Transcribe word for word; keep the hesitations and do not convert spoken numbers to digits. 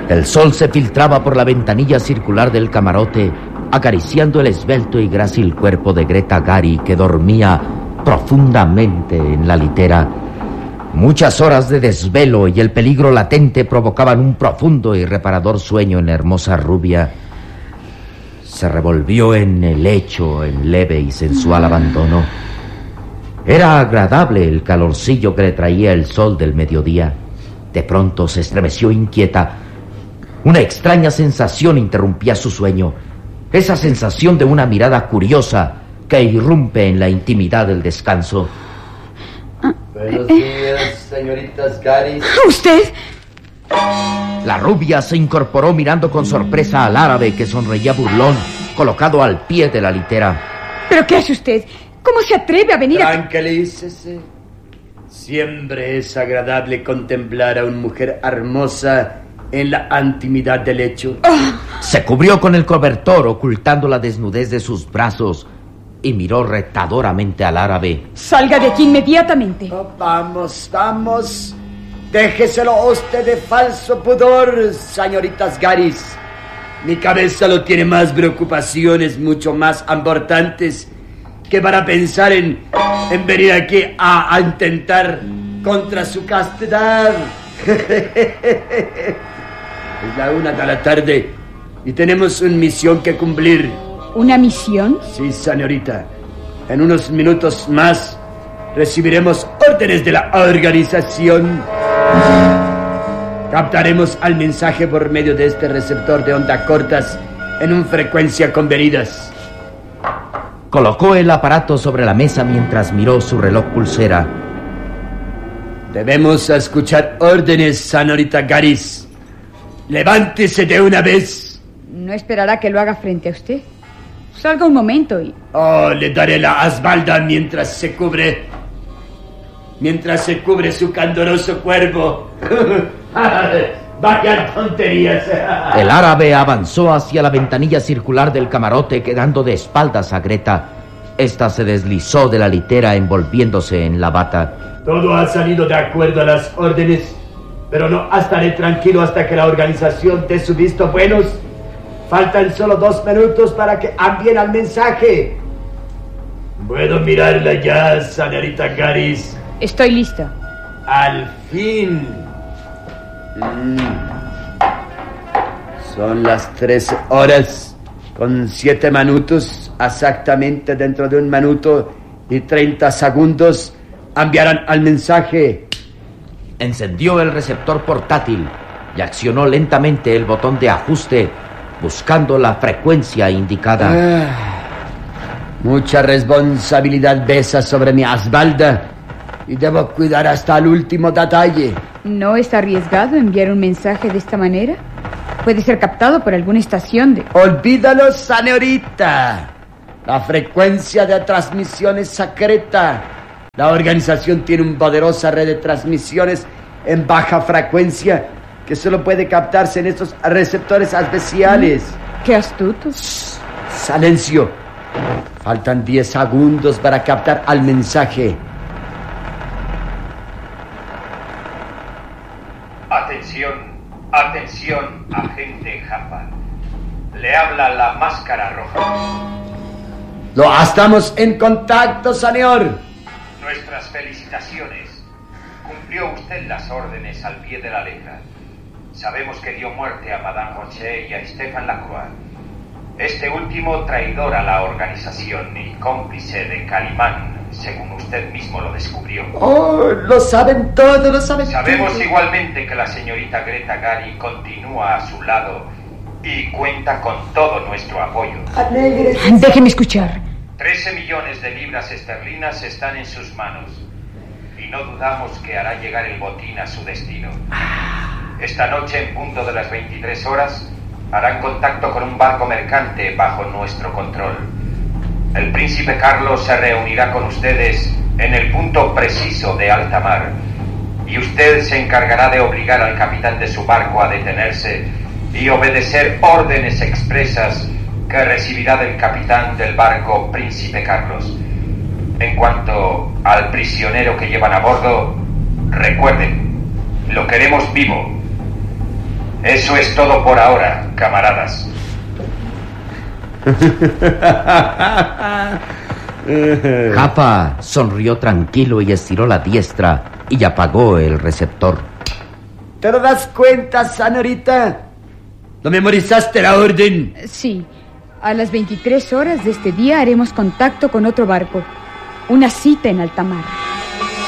El sol se filtraba por la ventanilla circular del camarote, acariciando el esbelto y grácil cuerpo de Greta Gary, que dormía profundamente en la litera. Muchas horas de desvelo y el peligro latente provocaban un profundo y reparador sueño en la hermosa rubia. Se revolvió en el lecho en leve y sensual abandono. Era agradable el calorcillo que le traía el sol del mediodía. De pronto se estremeció inquieta. Una extraña sensación interrumpía su sueño. Esa sensación de una mirada curiosa que irrumpe en la intimidad del descanso. Buenos días, señoritas Gary. ¿Usted? La rubia se incorporó mirando con sorpresa al árabe que sonreía burlón, colocado al pie de la litera. ¿Pero qué hace usted? ¿Cómo se atreve a venir a...? Tranquilícese. Siempre es agradable contemplar a una mujer hermosa en la intimidad del lecho. Oh. Se cubrió con el cobertor, ocultando la desnudez de sus brazos, y miró retadoramente al árabe. Salga de aquí inmediatamente. Oh, vamos, vamos. Déjeselo usted de falso pudor, señoritas Garis. Mi cabeza no tiene más preocupaciones mucho más importantes que para pensar en, en venir aquí a, a intentar contra su castidad. Es la una de la tarde y tenemos una misión que cumplir. ¿Una misión? Sí, señorita. En unos minutos más recibiremos órdenes de la organización. Captaremos al mensaje por medio de este receptor de ondas cortas en una frecuencia convenidas. Colocó el aparato sobre la mesa mientras miró su reloj pulsera. Debemos escuchar órdenes, señorita Garis. Levántese de una vez. ¿No esperará que lo haga frente a usted? Salga un momento y... Oh, le daré la espalda mientras se cubre... Mientras se cubre su candoroso cuerpo. Vaya tonterías. El árabe avanzó hacia la ventanilla circular del camarote, quedando de espaldas a Greta. Esta se deslizó de la litera, envolviéndose en la bata. Todo ha salido de acuerdo a las órdenes, pero no estaré tranquilo hasta que la organización dé su visto buenos. Faltan solo dos minutos para que envíen el mensaje. ¿Puedo mirarla ya, señorita Garis? Estoy lista. Al fin. Mm. Son las trece horas con siete minutos. Exactamente dentro de un minuto y treinta segundos enviarán el mensaje. Encendió el receptor portátil y accionó lentamente el botón de ajuste, buscando la frecuencia indicada. Ah, mucha responsabilidad pesa sobre mi espalda y debo cuidar hasta el último detalle. ¿No es arriesgado enviar un mensaje de esta manera? Puede ser captado por alguna estación de... Olvídalo, señorita. La frecuencia de transmisión es secreta. La organización tiene una poderosa red de transmisiones en baja frecuencia que solo puede captarse en estos receptores especiales. ¡Qué astuto! Shh, silencio. Faltan diez segundos para captar el mensaje. Atención, atención, agente Jaffa. Le habla la Máscara Roja. Lo estamos en contacto, señor. Nuestras felicitaciones. Cumplió usted las órdenes al pie de la letra. Sabemos que dio muerte a Madame Rocher y a Stéphane Lacroix. Este último traidor a la organización y cómplice de Calimán, según usted mismo lo descubrió. Oh, lo saben todo, lo saben todo. Sabemos igualmente que la señorita Greta Gary continúa a su lado y cuenta con todo nuestro apoyo. Déjeme escuchar. Trece millones de libras esterlinas están en sus manos y no dudamos que hará llegar el botín a su destino. Esta noche, en punto de las veintitrés horas, harán contacto con un barco mercante bajo nuestro control. El príncipe Carlos se reunirá con ustedes en el punto preciso de alta mar y usted se encargará de obligar al capitán de su barco a detenerse y obedecer órdenes expresas que recibirá del capitán del barco Príncipe Carlos. En cuanto al prisionero que llevan a bordo, recuerden, lo queremos vivo. Eso es todo por ahora, camaradas. Japa sonrió tranquilo y estiró la diestra y apagó el receptor. ¿Te das cuenta, señorita? ¿No memorizaste la orden? Sí. A las veintitrés horas de este día haremos contacto con otro barco. Una cita en alta mar.